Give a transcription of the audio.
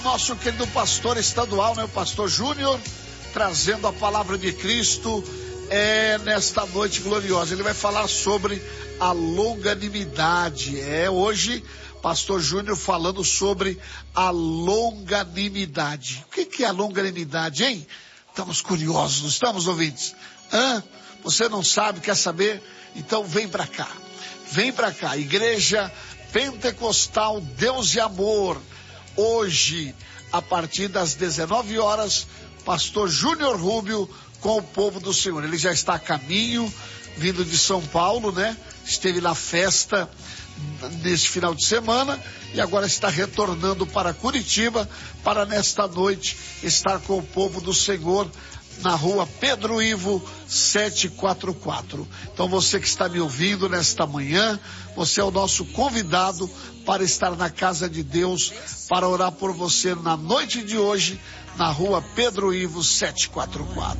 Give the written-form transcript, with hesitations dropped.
Nosso querido pastor estadual, né, o pastor Júnior, trazendo a palavra de Cristo nesta noite gloriosa. Ele vai falar sobre a longanimidade. Hoje, pastor Júnior falando sobre a longanimidade. O que é a longanimidade, hein? Estamos curiosos, não estamos, ouvintes? Você não sabe, quer saber? Então vem pra cá. Vem pra cá. Igreja Pentecostal Deus e Amor. Hoje, a partir das 19 horas, pastor Júnior Rubio com o povo do Senhor. Ele já está a caminho, vindo de São Paulo, né? Esteve na festa neste final de semana e agora está retornando para Curitiba para nesta noite estar com o povo do Senhor na rua Pedro Ivo 744. Então você que está me ouvindo nesta manhã, você é o nosso convidado para estar na casa de Deus, para orar por você na noite de hoje, na rua Pedro Ivo 744.